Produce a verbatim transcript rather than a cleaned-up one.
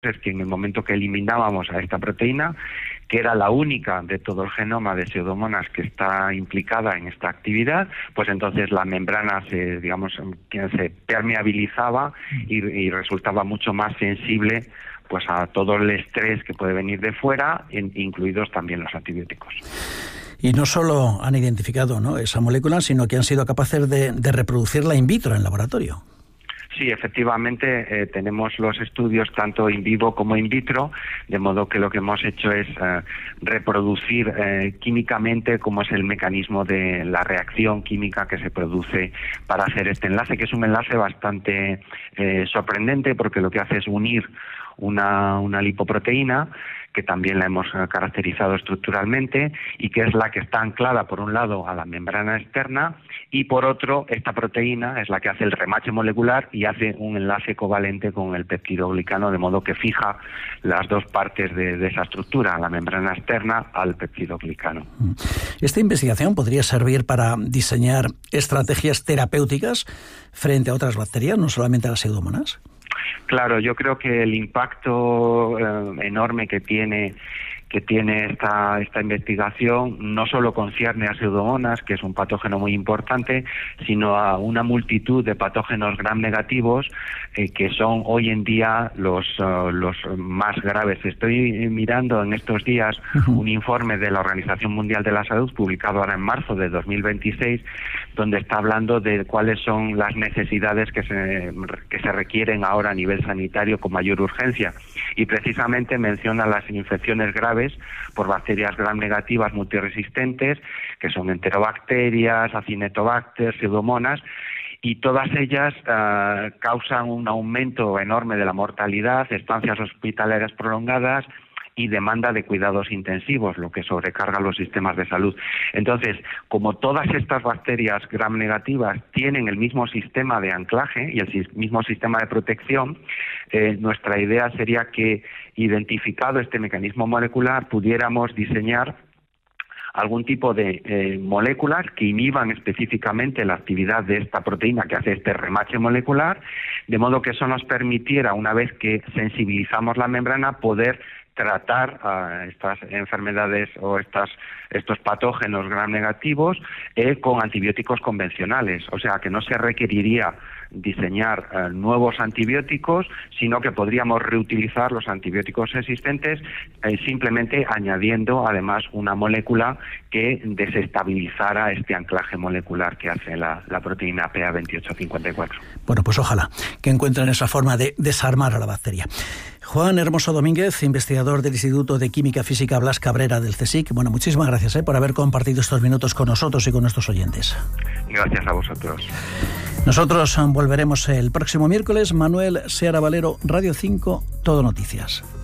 es que en el momento que eliminábamos a esta proteína, que era la única de todo el genoma de Pseudomonas que está implicada en esta actividad, pues entonces la membrana se, digamos, se permeabilizaba y, y resultaba mucho más sensible pues a todo el estrés que puede venir de fuera, incluidos también los antibióticos. Y no solo han identificado, ¿no?, esa molécula, sino que han sido capaces de, de reproducirla in vitro en laboratorio. Sí, efectivamente, eh, tenemos los estudios tanto in vivo como in vitro, de modo que lo que hemos hecho es eh, reproducir eh, químicamente cómo es el mecanismo de la reacción química que se produce para hacer este enlace, que es un enlace bastante eh, sorprendente, porque lo que hace es unir una, una lipoproteína, que también la hemos caracterizado estructuralmente y que es la que está anclada por un lado a la membrana externa y por otro esta proteína es la que hace el remache molecular y hace un enlace covalente con el peptidoglicano, de modo que fija las dos partes de, de esa estructura, la membrana externa al peptidoglicano. ¿Esta investigación podría servir para diseñar estrategias terapéuticas frente a otras bacterias, no solamente a las Pseudomonas? Claro, yo creo que el impacto eh, enorme que tiene que tiene esta esta investigación no solo concierne a Pseudomonas, que es un patógeno muy importante, sino a una multitud de patógenos gram negativos eh, que son hoy en día los uh, los más graves. Estoy mirando en estos días uh-huh. un informe de la Organización Mundial de la Salud publicado ahora en marzo de dos mil veintiséis, donde está hablando de cuáles son las necesidades que se que se requieren ahora a nivel sanitario con mayor urgencia, y precisamente menciona las infecciones graves por bacterias gram negativas multiresistentes, que son enterobacterias, acinetobacter, pseudomonas, y todas ellas uh, causan un aumento enorme de la mortalidad, estancias hospitalarias prolongadas y demanda de cuidados intensivos, lo que sobrecarga los sistemas de salud. Entonces, como todas estas bacterias gram negativas tienen el mismo sistema de anclaje y el mismo sistema de protección, eh, nuestra idea sería que, identificado este mecanismo molecular, pudiéramos diseñar algún tipo de eh, moléculas que inhiban específicamente la actividad de esta proteína que hace este remache molecular, de modo que eso nos permitiera, una vez que sensibilizamos la membrana, poder tratar a estas enfermedades o estas estos patógenos gram negativos eh, con antibióticos convencionales, o sea que no se requeriría diseñar eh, nuevos antibióticos, sino que podríamos reutilizar los antibióticos existentes eh, simplemente añadiendo además una molécula que desestabilizara este anclaje molecular que hace la, la proteína P A veintiocho cincuenta y cuatro. Bueno, pues ojalá que encuentren esa forma de desarmar a la bacteria. Juan Hermoso Domínguez, investigador del Instituto de Química Física Blas Cabrera del CSIC. Bueno, muchísimas gracias eh, por haber compartido estos minutos con nosotros y con nuestros oyentes. Gracias a vosotros. Nosotros volveremos el próximo miércoles. Manuel Seara Valero, Radio cinco, Todo Noticias.